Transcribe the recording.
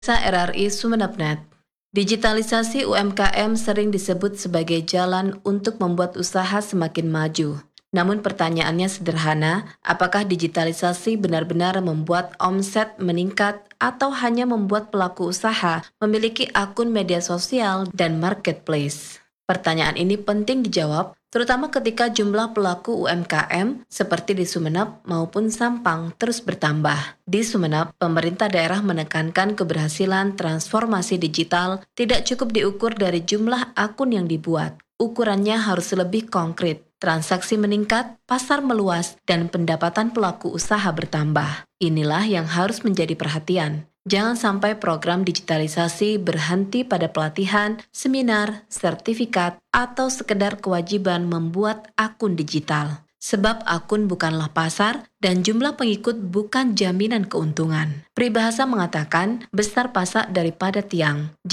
RRI Sumeneb.net. Digitalisasi UMKM sering disebut sebagai jalan untuk membuat usaha semakin maju. Namun pertanyaannya sederhana, apakah digitalisasi benar-benar membuat omset meningkat atau hanya membuat pelaku usaha memiliki akun media sosial dan marketplace? Pertanyaan ini penting dijawab, terutama ketika jumlah pelaku UMKM seperti di Sumeneb maupun Sampang terus bertambah. Di Sumeneb, pemerintah daerah menekankan keberhasilan transformasi digital tidak cukup diukur dari jumlah akun yang dibuat. Ukurannya harus lebih konkret. Transaksi meningkat, pasar meluas, dan pendapatan pelaku usaha bertambah. Inilah yang harus menjadi perhatian. Jangan sampai program digitalisasi berhenti pada pelatihan, seminar, sertifikat, atau sekedar kewajiban membuat akun digital. Sebab akun bukanlah pasar dan jumlah pengikut bukan jaminan keuntungan. Peribahasa mengatakan, besar pasak daripada tiang.